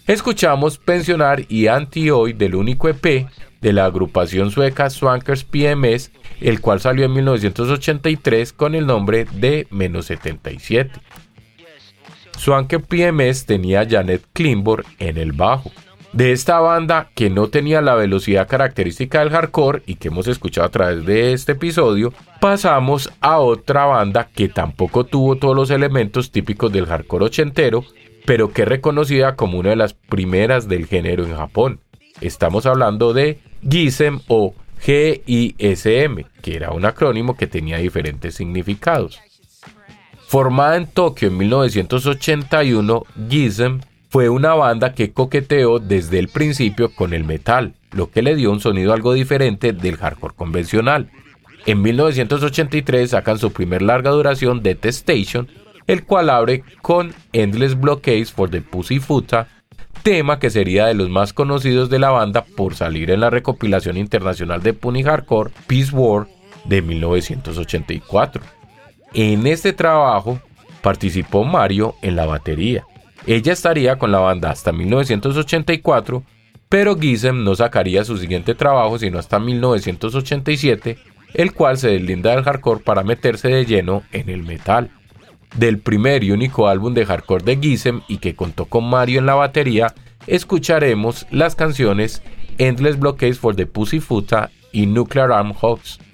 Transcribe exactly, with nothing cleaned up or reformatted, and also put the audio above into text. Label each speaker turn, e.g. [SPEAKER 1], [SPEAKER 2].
[SPEAKER 1] escuchamos Pensionar y Anti-Hoy del único E P de la agrupación sueca Swankers P M S, el cual salió en mil novecientos ochenta y tres con el nombre de menos setenta y siete. Swankers P M S tenía a Janet Klinborg en el bajo. De esta banda, que no tenía la velocidad característica del hardcore y que hemos escuchado a través de este episodio, pasamos a otra banda que tampoco tuvo todos los elementos típicos del hardcore ochentero, pero que es reconocida como una de las primeras del género en Japón. Estamos hablando de GISM o G I S M, que era un acrónimo que tenía diferentes significados. Formada en Tokio en mil novecientos ochenta y uno, GISM fue una banda que coqueteó desde el principio con el metal, lo que le dio un sonido algo diferente del hardcore convencional. En mil novecientos ochenta y tres sacan su primer larga duración, Detestation, el cual abre con Endless Blockades for the Pussyfooter, tema que sería de los más conocidos de la banda por salir en la recopilación internacional de punk y hardcore Peace War de mil novecientos ochenta y cuatro. En este trabajo participó Mario en la batería. Ella estaría con la banda hasta mil novecientos ochenta y cuatro, pero GISM no sacaría su siguiente trabajo sino hasta mil novecientos ochenta y siete, el cual se deslinda del hardcore para meterse de lleno en el metal. Del primer y único álbum de hardcore de GISM y que contó con Mario en la batería, escucharemos las canciones Endless Blockades for the Pussyfooter y Nuclear Arm Hogs.